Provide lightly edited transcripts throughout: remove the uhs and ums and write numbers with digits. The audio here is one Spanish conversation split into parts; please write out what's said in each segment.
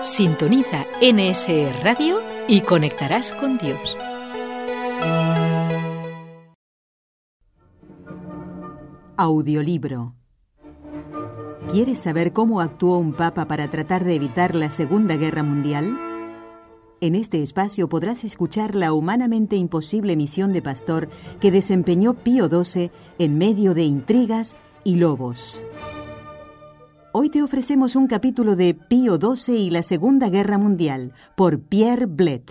Sintoniza NSE Radio y conectarás con Dios. Audiolibro. ¿Quieres saber cómo actuó un papa para tratar de evitar la Segunda Guerra Mundial? En este espacio podrás escuchar la humanamente imposible misión de pastor que desempeñó Pío XII en medio de intrigas y lobos. Hoy te ofrecemos un capítulo de Pío XII y la Segunda Guerra Mundial, por Pierre Blett.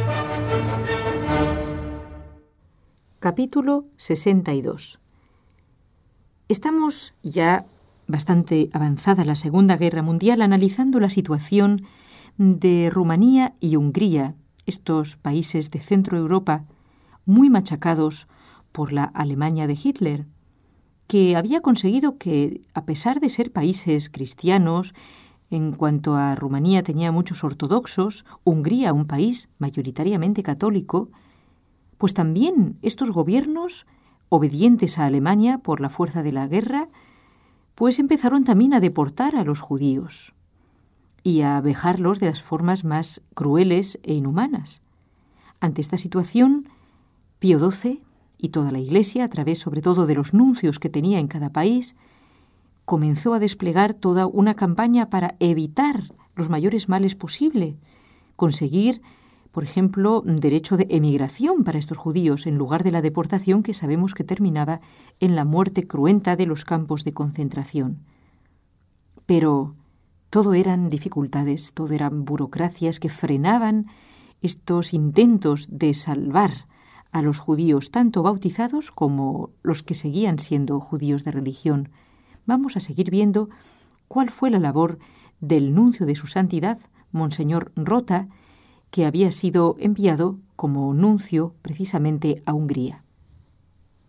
Capítulo 62. Estamos ya bastante avanzada la Segunda Guerra Mundial analizando la situación de Rumanía y Hungría, estos países de Centro Europa muy machacados por la Alemania de Hitler, que había conseguido que, a pesar de ser países cristianos, en cuanto a Rumanía tenía muchos ortodoxos, Hungría un país mayoritariamente católico, pues también estos gobiernos, obedientes a Alemania por la fuerza de la guerra, pues empezaron también a deportar a los judíos y a vejarlos de las formas más crueles e inhumanas. Ante esta situación, Pío XII y toda la Iglesia, a través sobre todo de los nuncios que tenía en cada país, comenzó a desplegar toda una campaña para evitar los mayores males posibles, conseguir, por ejemplo, derecho de emigración para estos judíos en lugar de la deportación que sabemos que terminaba en la muerte cruenta de los campos de concentración. Pero todo eran dificultades, todo eran burocracias que frenaban estos intentos de salvar a los judíos, tanto bautizados como los que seguían siendo judíos de religión. Vamos a seguir viendo cuál fue la labor del nuncio de su santidad, Monseñor Rota, que había sido enviado como nuncio precisamente a Hungría.